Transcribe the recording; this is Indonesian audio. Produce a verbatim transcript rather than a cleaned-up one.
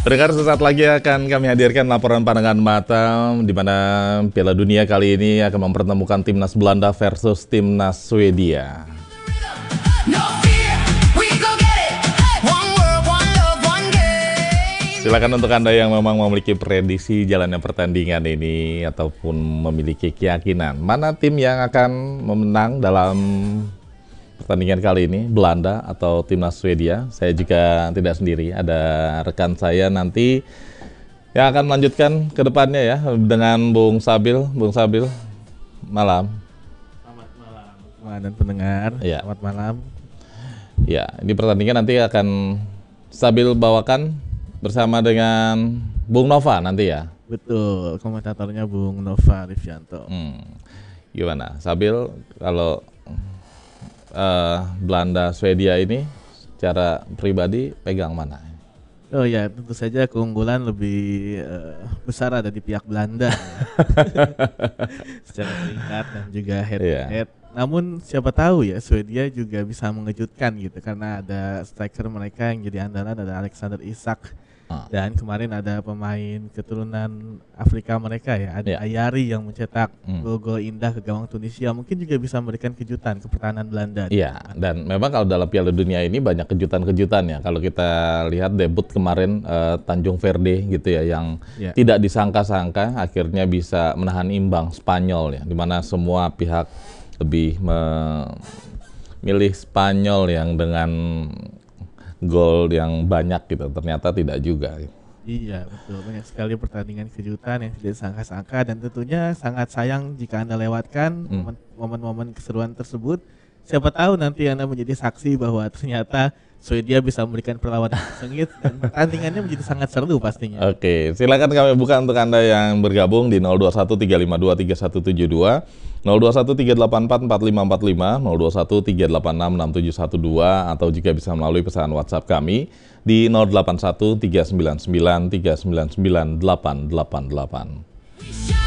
Pendengar, sesaat lagi akan kami hadirkan laporan pandangan mata di mana Piala Dunia kali ini akan mempertemukan timnas Belanda versus timnas Swedia. Silakan untuk Anda yang memang memiliki prediksi jalannya pertandingan ini ataupun memiliki keyakinan mana tim yang akan memenang dalam pertandingan kali ini, Belanda atau timnas Swedia. Saya juga tidak sendiri, ada rekan saya nanti yang akan melanjutkan ke depannya ya dengan Bung Sabil. Bung Sabil, malam. Selamat malam teman dan pendengar. Ya. Selamat malam. Ya, di pertandingan nanti akan Sabil bawakan bersama dengan Bung Nova nanti ya. Betul, komentatornya Bung Nova Rivianto. Hmm. Gimana, Sabil, kalau Uh, Belanda Swedia ini secara pribadi pegang mana? Oh ya, tentu saja keunggulan lebih uh, besar ada di pihak Belanda secara peringkat dan juga head to Yeah. head. Namun siapa tahu ya, Swedia juga bisa mengejutkan gitu karena ada striker mereka yang jadi andalan, ada Alexander Isak. Ah. Dan kemarin ada pemain keturunan Afrika mereka ya, ada Yeah. Ayari yang mencetak Hmm. gol-gol indah ke gawang Tunisia, mungkin juga bisa memberikan kejutan ke pertahanan Belanda. Iya, dan memang kalau dalam Piala Dunia ini banyak kejutan-kejutan ya. Kalau kita lihat debut kemarin uh, Tanjung Verde gitu ya, yang Ya. tidak disangka-sangka akhirnya bisa menahan imbang Spanyol ya, di mana semua pihak lebih memilih Spanyol yang dengan gol yang banyak gitu, ternyata tidak juga. Iya betul, banyak sekali pertandingan kejutan yang tidak disangka-sangka dan tentunya sangat sayang jika Anda lewatkan Hmm. momen- momen-momen keseruan tersebut. Siapa tahu nanti Anda menjadi saksi bahwa ternyata Swedia bisa memberikan perlawanan sengit dan pertandingannya menjadi sangat seru pastinya. Oke, silakan kami buka untuk Anda yang bergabung di nol dua satu tiga lima dua tiga satu tujuh dua, nol dua satu tiga delapan empat empat lima empat lima, nol dua satu tiga delapan enam enam tujuh satu dua, atau juga bisa melalui pesan WhatsApp kami di nol delapan satu tiga sembilan sembilan tiga sembilan sembilan delapan delapan delapan.